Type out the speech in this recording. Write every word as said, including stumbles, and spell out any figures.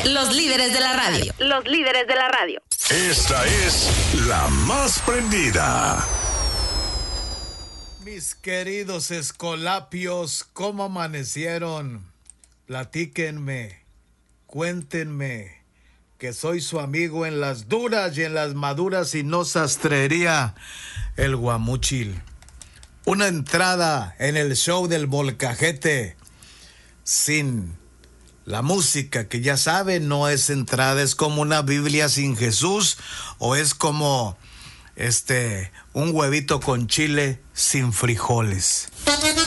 Los líderes de la radio. Los líderes de la radio. Esta es la más prendida. Mis queridos escolapios, ¿cómo amanecieron? Platíquenme, cuéntenme, que soy su amigo en las duras y en las maduras y no sastrería, el Guamúchil. Una entrada en el show del Molcajete sin la música, que ya saben, no es entrada, es como una Biblia sin Jesús, o es como este un huevito con chile sin frijoles.